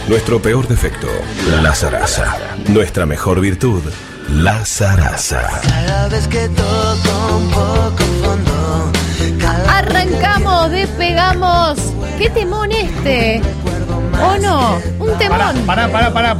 Nuestro peor defecto, la zaraza. Nuestra mejor virtud, la zaraza. Cada vez que toco un poco fondo. Arrancamos, despegamos. ¿Qué temón este? ¿O no? Un temón. Pará.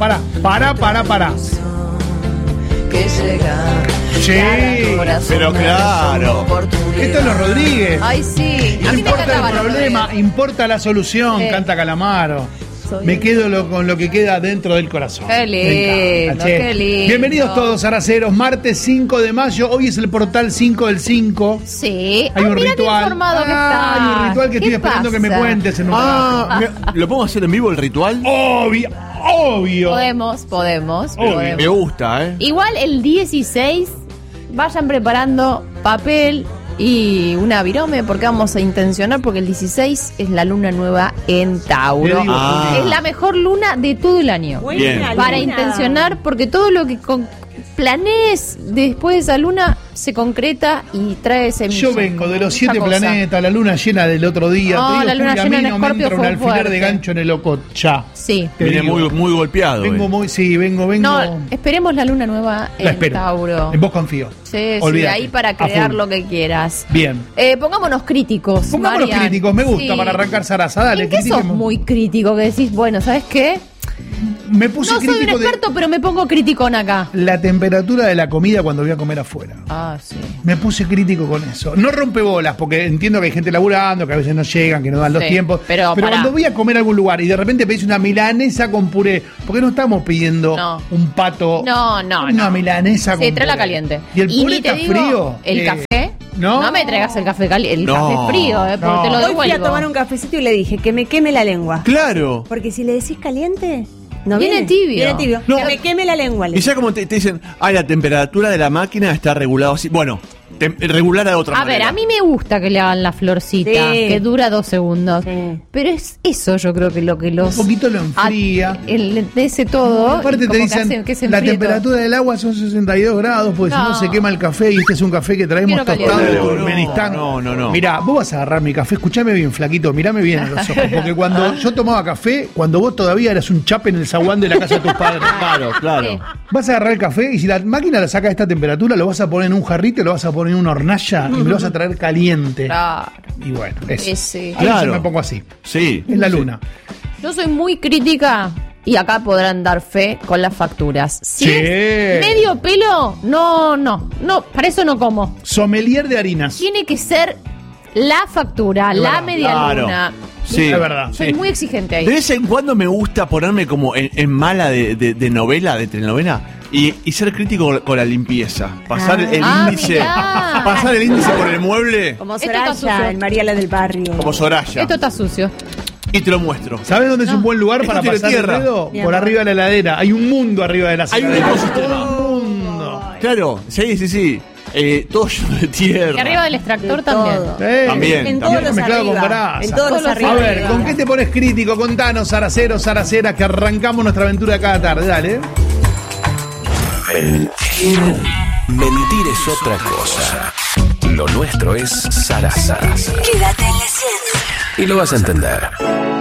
Que llega. Sí, pero claro. Esto es Los Rodríguez. Ay, sí. No A mí me importa encantaba el Los problema, Rodríguez. importa la solución, Sí. canta Calamaro. Soy Me quedo con lo que queda dentro del corazón. Qué lindo, Me encanta, che. qué lindo. Bienvenidos todos, zaraceros. Martes 5 de mayo. Hoy es el portal 5 del 5. Sí. Hay un Mirá qué ritual. informado que está. Hay un ritual que estoy ¿Qué esperando que me pasa? cuentes en un rato. ¿Lo podemos hacer en vivo el ritual? Obvio. Podemos. Me gusta, ¿eh? Igual el 16 vayan preparando papel y una virome porque vamos a intencionar, porque el 16 es la luna nueva en Tauro. Ah. Es la mejor luna de todo el año. Bien. Para intencionar, porque todo lo que planees después de esa luna se concreta y trae semillas. Yo vengo de los 7 Mucha cosa. planetas, la luna llena del otro día. No, Te digo, la luna Juli, a llena mí en no me Escorpio entra un fue alfiler fuerte. de gancho en el ococha. Sí. Te Viene digo. muy golpeado. Vengo. No, esperemos la luna nueva La en espero. Tauro. En vos confío. Sí, Olvídate. ahí para A crear full. lo que quieras. Bien. Pongámonos críticos. Pongámonos Marian. críticos, me gusta Sí. para arrancar zaraza. Dale, ¿En qué sos critiquemos. muy crítico? Que decís, bueno, ¿sabes qué? Me puse No soy un crítico de experto, pero me pongo criticón acá. la temperatura de la comida cuando voy a comer afuera. Ah, sí. Me puse crítico con eso. No rompe bolas, porque entiendo que hay gente laburando, que a veces no llegan, que no dan los Sí, tiempos. pero pará. cuando voy a comer a algún lugar y de repente pedís una milanesa con puré, porque no estamos pidiendo No. un pato. No. Una milanesa con Sí, tráela puré. caliente. Y el puré ni te está digo, frío. El café. No. me traigas el café caliente. El No. café frío, porque No. te lo Hoy devuelvo. fui a tomar un cafecito y le dije que me queme la lengua. Claro. Porque si le decís caliente, no Viene tibio. Viene tibio. No. Que me queme la lengua. le Y ya como te dicen, la temperatura de la máquina está regulada así. Bueno, regular de otra A manera. ver, a mí me gusta que le hagan la florcita, Sí. que dura 2 segundos. Sí. Pero es eso, yo creo que lo que los. Un poquito lo enfría. Ese todo. Aparte y te como dicen, que hace que se la enfríe todo. temperatura del agua son 62 grados, porque si no No. se quema el café, y este es un café que traemos Quiero tostado de caliente. Turkmenistán. No. Mirá, vos vas a agarrar mi café, escuchame bien, flaquito, mirame bien a los ojos, porque cuando yo tomaba café, cuando vos todavía eras un chape en el zaguán de la casa de tus padres. Claro. Sí. Vas a agarrar el café y si la máquina la saca a esta temperatura, lo vas a poner en un jarrito, lo vas a poner en una hornalla y me lo vas a traer caliente. Claro. Y bueno, eso. Ese. Ahí Claro. yo me pongo así. Sí. Es la luna. Yo soy muy crítica y acá podrán dar fe con las facturas. Si Sí. es medio pelo, no, para eso no como. Sommelier de harinas. Tiene que ser la factura, la verdad. media Claro. luna. Sí. Es verdad. Soy muy exigente ahí. De vez en cuando me gusta ponerme como en mala de novela, de telenovela, y ser crítico con la limpieza. Pasar el índice. mirá. Pasar el índice por el mueble Como Esto está sucio. Soraya, el Mariala del barrio. como Soraya. Esto está sucio. Y te lo muestro. ¿Sabes dónde es un buen lugar Esto para tiene pasar tierra. el dedo? Mi Por amor. arriba de la heladera. Hay un mundo arriba de la Hay un heladera. ecosistema. Un mundo. Claro, sí. Todo lleno de tierra. Y arriba del extractor De también. todo. También. En todos los Mezclado con arriba. grasa. En todos los Todos arriba. A ver, ¿con qué te pones crítico? Contanos, zaraceros, zaraceras, que arrancamos nuestra aventura cada tarde. Dale. Mentir es otra cosa. Lo nuestro es zaraza. Quédate en la 100. Y lo vas a entender.